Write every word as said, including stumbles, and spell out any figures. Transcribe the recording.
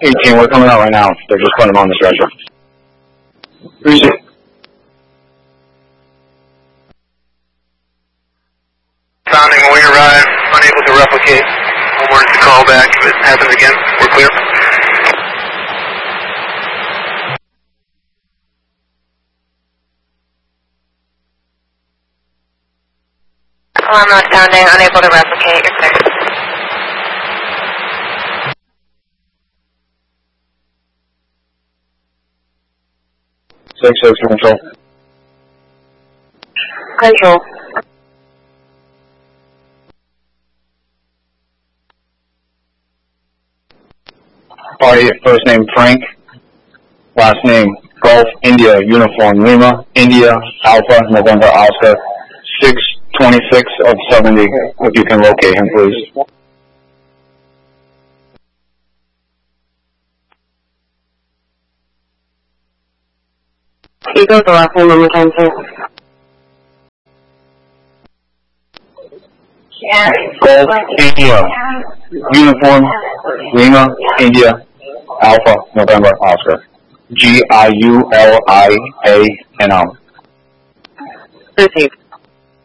eighteen, we're coming out right now. They're just putting him on the stretcher. Appreciate it. Sounding, when we arrive, unable to replicate. Emergency call back. If it happens again, we're clear. Alarm not sounding, unable to replicate. You're clear. Six six for control. Control. Party, first name Frank, last name Golf, India, Uniform, Lima, India, Alpha, November, Oscar, six twenty-six of seventy, if you can locate him, please. You go to the last name one more time, sir. Yeah. Golf, India, Uniform, Lima, India, Alpha, November, Oscar. G I U L I A N O. Received.